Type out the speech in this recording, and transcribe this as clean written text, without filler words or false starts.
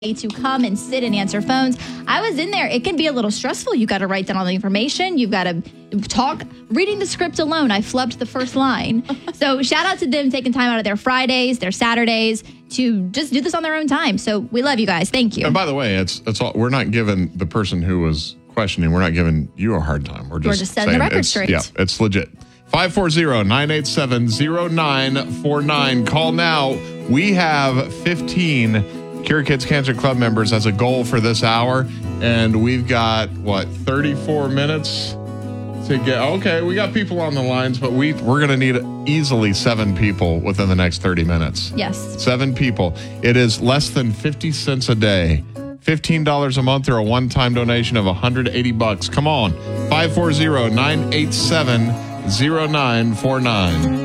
to come and sit and answer phones. I was in there. It can be a little stressful. You got to write down all the information. You've got to talk. Reading the script alone, I flubbed the first line. So shout out to them taking time out of their Fridays, their Saturdays to just do this on their own time. So we love you guys. Thank you. And by the way, it's all, we're not giving the person who was questioning, we're not giving you a hard time. We're just setting the record straight. Yeah, it's legit. 540-987-0949. Call now. We have 15 Cure Kids Cancer Club members as a goal for this hour, and we've got 34 minutes to get. Okay, we got people on the lines, but we're going to need easily 7 people within the next 30 minutes. Yes. 7 people. It is less than 50 cents a day. $15 a month or a one-time donation of $180. Come on. 540-987-0949.